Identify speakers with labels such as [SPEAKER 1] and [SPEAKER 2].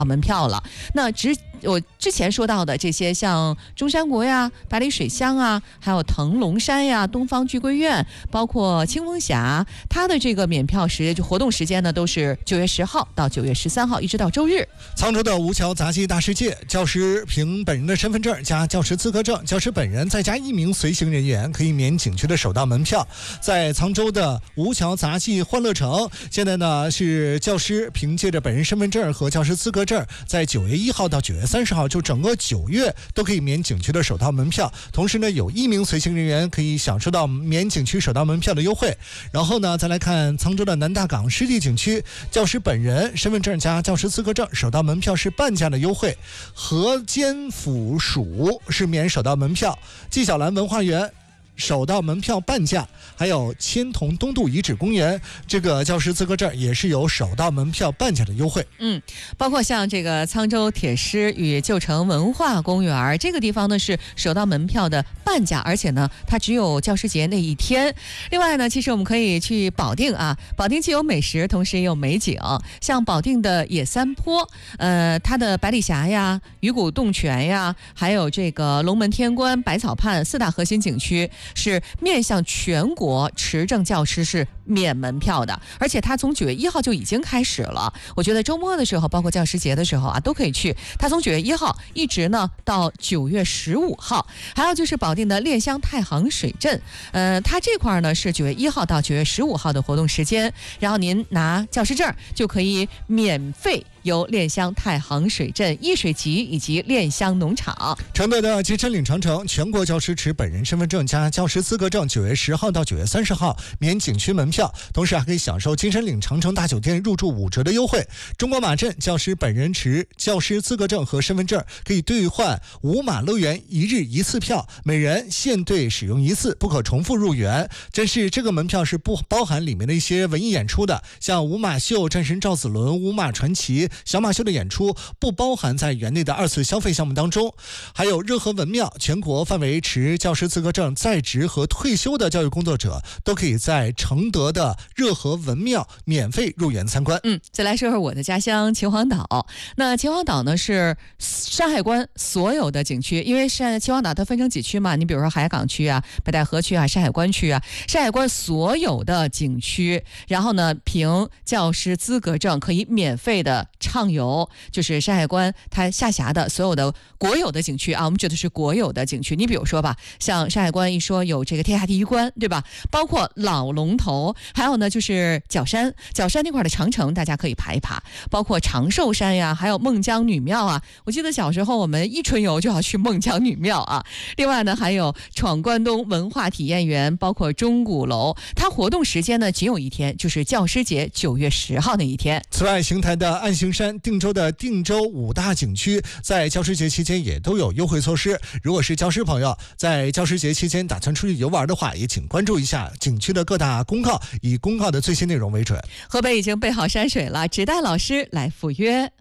[SPEAKER 1] 门票了。那我之前说到的这些，像中山国呀、百里水乡啊，还有腾龙山呀、东方聚桂苑，包括清风峡，它的这个免票活动时间呢，都是9月10号到9月13号，一直到周日。
[SPEAKER 2] 沧州的吴桥杂技大世界，教师凭本人的身份证加教师资格证，教师本人再加1名随行人员，可以免景区的首道门票。在沧州的吴桥杂技欢乐城，现在呢是教师凭借着本人身份证和教师资格证，在9月1号到9月30号，就整个9月都可以免景区的首道门票。同时呢，有1名随行人员可以享受到免景区首道门票的优惠。然后呢，再来看沧州的南大港湿地景区，教师本人身份证加教师资格证，首道门票是半价的优惠。河间府署是免首道门票，纪晓岚文化园首道门票半价，还有千桐东渡遗址公园，这个教师资格证也是有首道门票半价的优惠。
[SPEAKER 1] 包括像这个沧州铁狮与旧城文化公园，这个地方呢是首道门票的半价，而且呢它只有教师节那一天。另外呢，其实我们可以去保定啊，保定既有美食，同时也有美景，像保定的野三坡，它的百里峡呀、鱼骨洞泉呀，还有这个龙门天关、百草畔4大核心景区，是面向全国持证教师是免门票的，而且它从9月1号就已经开始了。我觉得周末的时候，包括教师节的时候啊，都可以去。它从9月1号一直呢到9月15号。还有就是保定的恋湘太行水镇，它这块呢是9月1号到9月15号的活动时间，然后您拿教师证就可以免费游恋湘太行水镇、易水集以及恋湘农场。
[SPEAKER 2] 承德的金山岭长城，全国教师持本人身份证加教师资格证，9月10号到9月30号免景区门票，同时还可以享受金山岭长城大酒店入住5折的优惠。中国马镇教师本人持教师资格证和身份证，可以兑换五马乐园1日1次票，每人限兑使用1次，不可重复入园。真是这个门票是不包含里面的一些文艺演出的，像舞马秀、战神赵子龙、舞马传奇、小马秀的演出不包含在园内的2次消费项目当中。还有热河文庙，全国范围持教师资格证在职和退休的教育工作者都可以在承德的热河文庙免费入园参观。
[SPEAKER 1] 再来说说我的家乡秦皇岛。那秦皇岛呢是山海关所有的景区，因为秦皇岛它分成几区嘛，你比如说海港区啊、北戴河区啊、山海关区啊，山海关所有的景区，然后呢凭教师资格证可以免费的畅游，就是山海关它下辖的所有的国有的景区啊，我们指的是国有的景区。你比如说吧，像山海关一说有这个天下第一关，对吧？包括老龙头，还有呢就是角山那块的长城，大家可以爬一爬，包括长寿山呀，还有孟姜女庙啊。我记得小时候我们一春游就要去孟姜女庙啊。另外呢，还有闯关东文化体验园，包括钟鼓楼，它活动时间呢仅有一天，就是教师节9月10号那一天。
[SPEAKER 2] 此外，邢台的安行山、定州的定州5大景区在教师节期间也都有优惠措施。如果是教师朋友在教师节期间打算出去游玩的话，也请关注一下景区的各大公告，以公告的最新内容为准。
[SPEAKER 1] 河北已经备好山水了，只待老师来赴约。